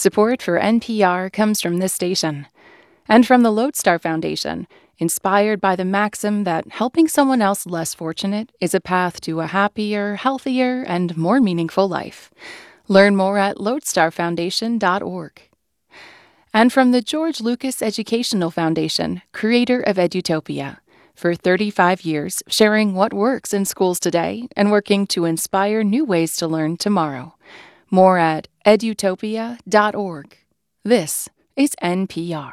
Support for NPR comes from this station and from the Lodestar Foundation, inspired by the maxim that helping someone else less fortunate is a path to a happier, healthier, and more meaningful life. Learn more at lodestarfoundation.org. And from the George Lucas Educational Foundation, creator of Edutopia, for 35 years sharing what works in schools today and working to inspire new ways to learn tomorrow. More at edutopia.org. This is NPR.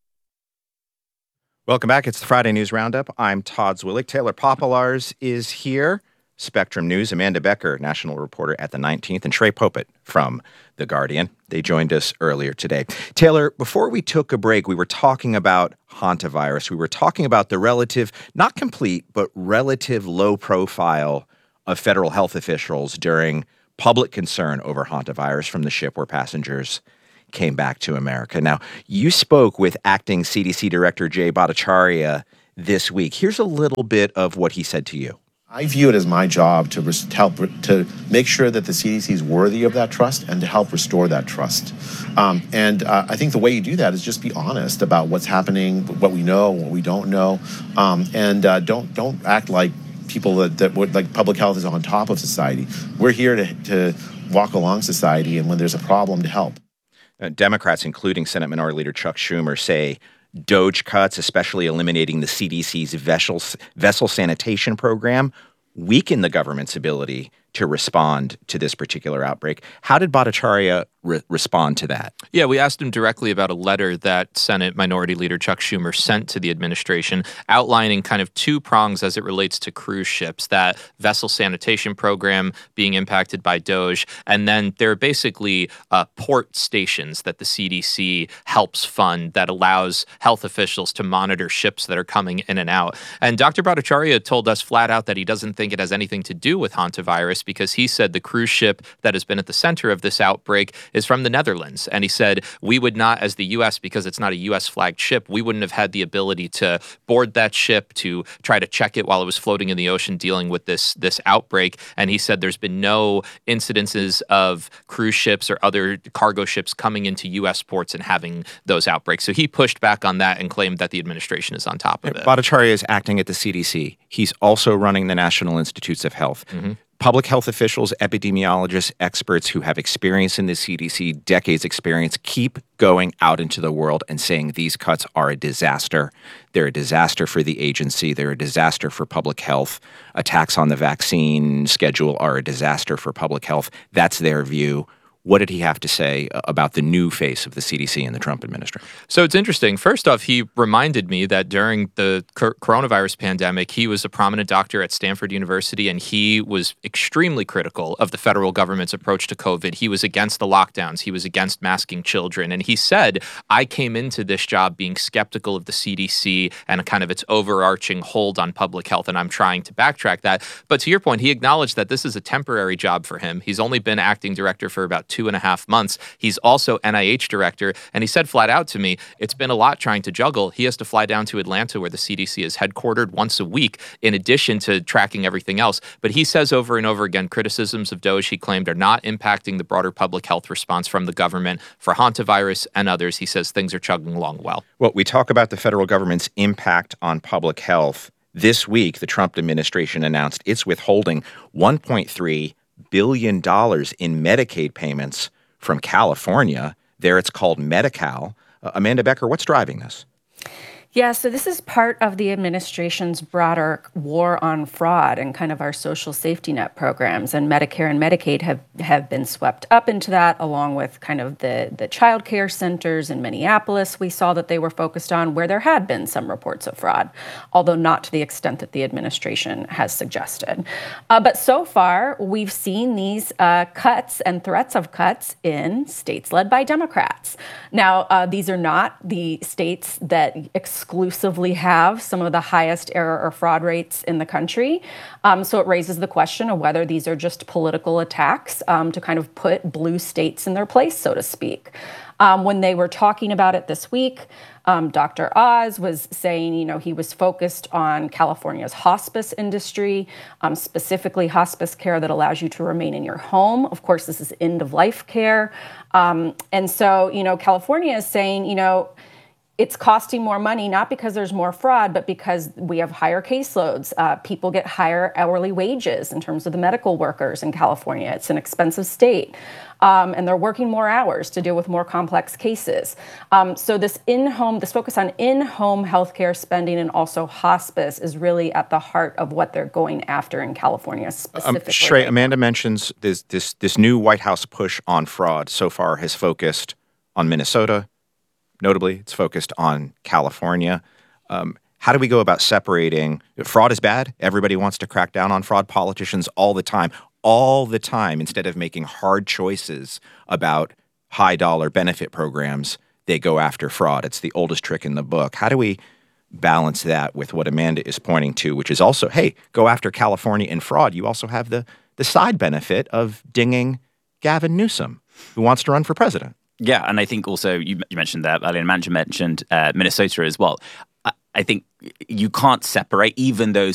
Welcome back. It's the Friday News Roundup. I'm Todd Zwillig. Taylor Popolars is here. Spectrum News, Amanda Becker, national reporter at the 19th, and Trey Popet from The Guardian. They joined us earlier today. Taylor, before we took a break, we were talking about hantavirus. We were talking about the relative, not complete, but relative low profile of federal health officials during public concern over hantavirus from the ship where passengers came back to America. Now, you spoke with acting CDC Director Jay Bhattacharya this week. Here's a little bit of what he said to you. I view it as my job to help to make sure that the CDC is worthy of that trust and to help restore that trust. I think the way you do that is just be honest about what's happening, what we know, what we don't know, don't act like people that would like public health is on top of society. We're here to walk along society, and when there's a problem, to help. Democrats, including Senate Minority Leader Chuck Schumer, say DOGE cuts, especially eliminating the CDC's vessel sanitation program, weaken the government's ability to respond to this particular outbreak. How did Bhattacharya respond to that? Yeah, we asked him directly about a letter that Senate Minority Leader Chuck Schumer sent to the administration outlining kind of two prongs as it relates to cruise ships, that vessel sanitation program being impacted by DOGE, and then there are basically port stations that the CDC helps fund that allows health officials to monitor ships that are coming in and out. And Dr. Bhattacharya told us flat out that he doesn't think it has anything to do with hantavirus because he said the cruise ship that has been at the center of this outbreak is from the Netherlands. And he said, we would not, as the U.S., because it's not a U.S. flagged ship, we wouldn't have had the ability to board that ship, to try to check it while it was floating in the ocean dealing with this outbreak. And he said there's been no incidences of cruise ships or other cargo ships coming into U.S. ports and having those outbreaks. So he pushed back on that and claimed that the administration is on top of it. Bhattacharya is acting at the CDC. He's also running the National Institutes of Health. Mm-hmm. Public health officials, epidemiologists, experts who have experience in the CDC, decades experience, keep going out into the world and saying these cuts are a disaster. They're a disaster for the agency. They're a disaster for public health. Attacks on the vaccine schedule are a disaster for public health. That's their view. What did he have to say about the new face of the CDC and the Trump administration? So it's interesting. First off, he reminded me that during the coronavirus pandemic, he was a prominent doctor at Stanford University, and he was extremely critical of the federal government's approach to COVID. He was against the lockdowns. He was against masking children. And he said, I came into this job being skeptical of the CDC and kind of its overarching hold on public health, and I'm trying to backtrack that. But to your point, he acknowledged that this is a temporary job for him. He's only been acting director for about 2.5 months. He's also NIH director. And he said flat out to me, it's been a lot trying to juggle. He has to fly down to Atlanta where the CDC is headquartered once a week in addition to tracking everything else. But he says over and over again, criticisms of DOGE, he claimed, are not impacting the broader public health response from the government for hantavirus and others. He says things are chugging along well. Well, we talk about the federal government's impact on public health. This week, the Trump administration announced it's withholding $1.3 billion in Medicaid payments from California. There it's called Medi-Cal. Amanda Becker, what's driving this? Yeah, so this is part of the administration's broader war on fraud and kind of our social safety net programs. And Medicare and Medicaid have been swept up into that, along with kind of the child care centers in Minneapolis. We saw that they were focused on where there had been some reports of fraud, although not to the extent that the administration has suggested. But so far, we've seen these cuts and threats of cuts in states led by Democrats. Now, these are not the states that exclusively have some of the highest error or fraud rates in the country. So it raises the question of whether these are just political attacks to kind of put blue states in their place, so to speak. When they were talking about it this week, Dr. Oz was saying, he was focused on California's hospice industry, specifically hospice care that allows you to remain in your home. Of course, this is end-of-life care. And so, California is saying, it's costing more money, not because there's more fraud, but because we have higher caseloads. People get higher hourly wages in terms of the medical workers in California. It's an expensive state. And they're working more hours to deal with more complex cases. So this focus on in-home healthcare spending and also hospice is really at the heart of what they're going after in California specifically. Shrey, Amanda mentions this new White House push on fraud so far has focused on Minnesota. Notably, it's focused on California. How do we go about separating? Fraud is bad. Everybody wants to crack down on fraud. Politicians all the time, instead of making hard choices about high-dollar benefit programs, they go after fraud. It's the oldest trick in the book. How do we balance that with what Amanda is pointing to, which is also, hey, go after California in fraud. You also have the side benefit of dinging Gavin Newsom, who wants to run for president. Yeah, and I think also you mentioned that earlier, and Manja mentioned Minnesota as well. I think you can't separate, even though